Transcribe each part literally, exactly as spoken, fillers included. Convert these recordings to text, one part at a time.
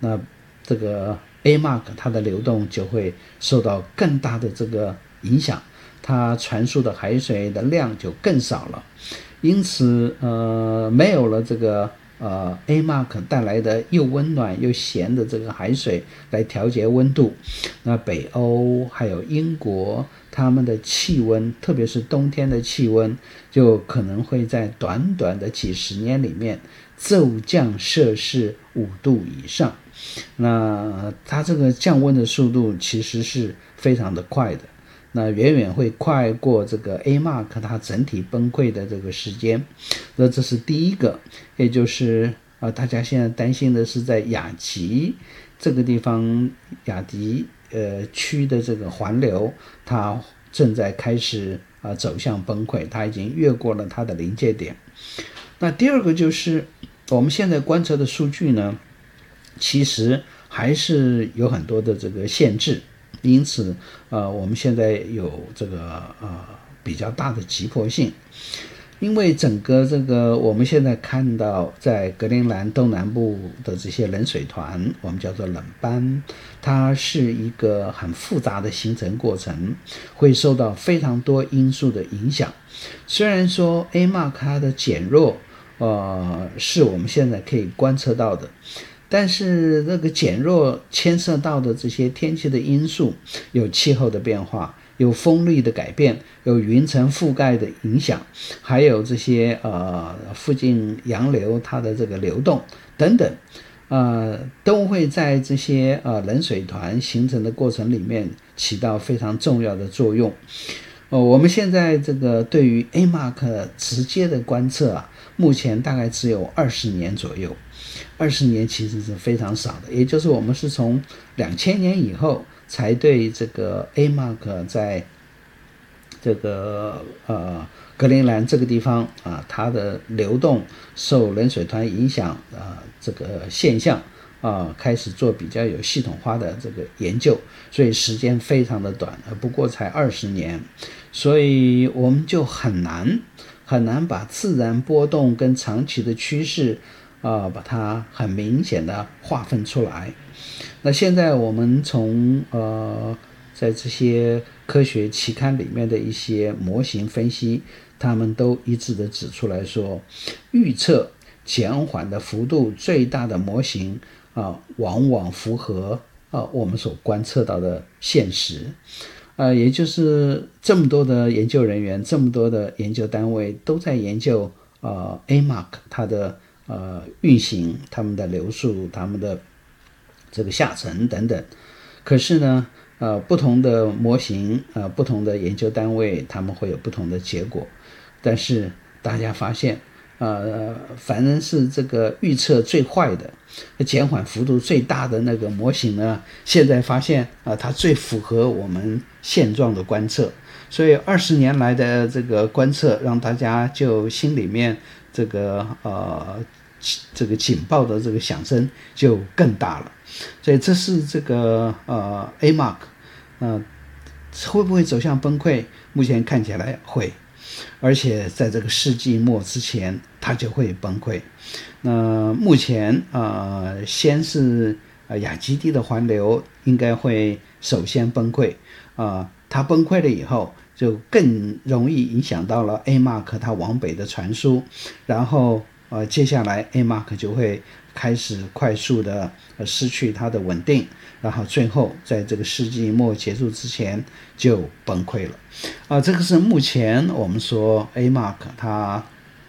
那这个 A M A C 它的流动就会受到更大的这个影响，它传输的海水的量就更少了，因此呃没有了这个呃 A M A C 带来的又温暖又咸的这个海水来调节温度，那北欧还有英国他们的气温，特别是冬天的气温，就可能会在短短的几十年里面骤降摄氏五度以上。那它这个降温的速度其实是非常的快的，那远远会快过这个 A M A C 它整体崩溃的这个时间。那这是第一个，也就是呃，大家现在担心的是在雅吉这个地方，雅迪呃区的这个环流，它正在开始啊、呃、走向崩溃，它已经越过了它的临界点。那第二个就是我们现在观测的数据呢，其实还是有很多的这个限制，因此呃我们现在有这个呃比较大的急迫性。因为整个这个我们现在看到在格陵兰东南部的这些冷水团，我们叫做冷斑，它是一个很复杂的形成过程，会受到非常多因素的影响。虽然说 A M A C 它的减弱呃是我们现在可以观测到的，但是这个减弱牵涉到的这些天气的因素，有气候的变化，有风力的改变，有云层覆盖的影响，还有这些呃附近洋流它的这个流动等等，呃都会在这些呃冷水团形成的过程里面起到非常重要的作用。呃，我们现在这个对于 A M A C 直接的观测啊，目前大概只有二十年左右。二十年其实是非常少的，也就是我们是从两千年以后才对这个 A M A C 在这个呃格陵兰这个地方啊，它的流动受冷水团影响啊这个现象啊开始做比较有系统化的这个研究，所以时间非常的短，不过才二十年，所以我们就很难很难把自然波动跟长期的趋势啊，把它很明显的划分出来。那现在我们从呃，在这些科学期刊里面的一些模型分析，他们都一致的指出来说，预测减缓的幅度最大的模型啊，往往符合啊我们所观测到的现实。呃，也就是这么多的研究人员，这么多的研究单位都在研究呃 A M A C 它的呃运行，他们的流速，他们的这个下沉等等。可是呢呃不同的模型呃不同的研究单位，他们会有不同的结果。但是大家发现呃反正是这个预测最坏的减缓幅度最大的那个模型呢，现在发现啊、呃、它最符合我们现状的观测。所以二十年来的这个观测让大家就心里面这个呃这个警报的这个响声就更大了。所以这是这个呃 A M A C 呃会不会走向崩溃，目前看起来会，而且在这个世纪末之前它就会崩溃。那目前呃先是呃雅基地的环流应该会首先崩溃啊、呃，它崩溃了以后就更容易影响到了 A M A C 它往北的传输，然后呃接下来 A M A C 就会开始快速的呃失去它的稳定，然后最后在这个世纪末结束之前就崩溃了啊、呃，这个是目前我们说 A M A C 它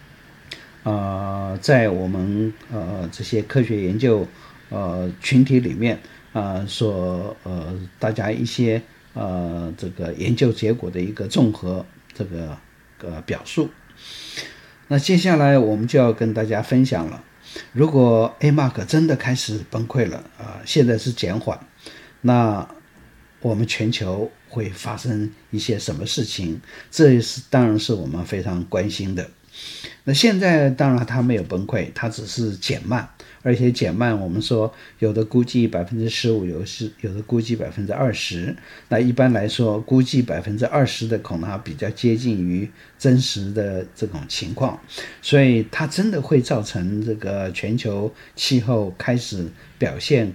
呃在我们呃这些科学研究呃群体里面呃所呃大家一些呃这个研究结果的一个综合这个呃表述。那接下来我们就要跟大家分享了，如果 A M A C 真的开始崩溃了啊、呃，现在是减缓，那我们全球会发生一些什么事情？这也是当然是我们非常关心的。那现在当然它没有崩溃，它只是减慢，而且减慢我们说有的估计百分之十五，有是有的估计百分之二十。那一般来说，估计百分之二十的恐怕比较接近于真实的这种情况，所以它真的会造成这个全球气候开始表现